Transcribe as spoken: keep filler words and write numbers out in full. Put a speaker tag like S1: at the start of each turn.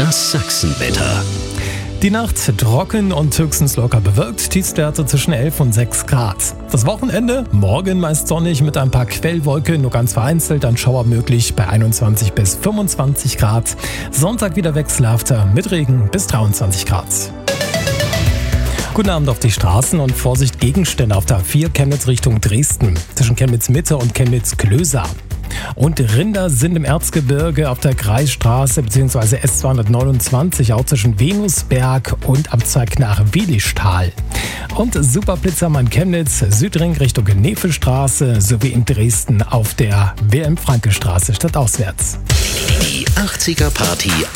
S1: Das Sachsenwetter.
S2: Die Nacht trocken und höchstens locker bewölkt, Tiefstwerte zwischen elf und sechs Grad. Das Wochenende, morgen meist sonnig mit ein paar Quellwolken, nur ganz vereinzelt, dann Schauer möglich bei einundzwanzig bis fünfundzwanzig Grad. Sonntag wieder wechselhafter mit Regen bis dreiundzwanzig Grad. Guten Abend auf die Straßen und Vorsicht Gegenstände auf der A vier Chemnitz Richtung Dresden, zwischen Chemnitz Mitte und Chemnitz Klöser. Und Rinder sind im Erzgebirge auf der Kreisstraße bzw. S zweihundertneunundzwanzig, auch zwischen Venusberg und Abzweig nach Welischtal. Und Superblitzermann Chemnitz, Südring Richtung Nefelstraße sowie in Dresden auf der W M Franke Straße stadtauswärts.
S1: Die achtziger Party